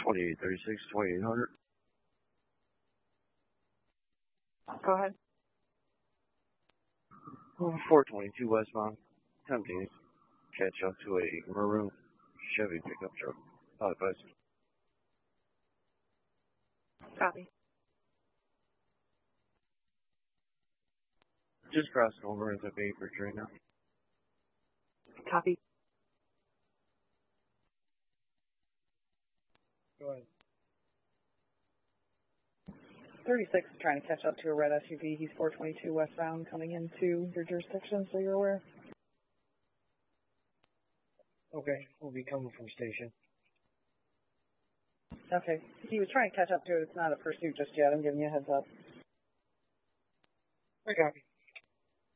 2836, 2800. Go ahead. 422 westbound. Attempting to catch up to a maroon Chevy pickup truck. Advice. Copy. Just crossing over into Bainbridge right now. Copy. Go ahead. 36 trying to catch up to a red SUV. He's 422 westbound coming into your jurisdiction, so you're aware. Okay, we'll be coming from station. Okay. He was trying to catch up to it. It's not a pursuit just yet. I'm giving you a heads up. I copy.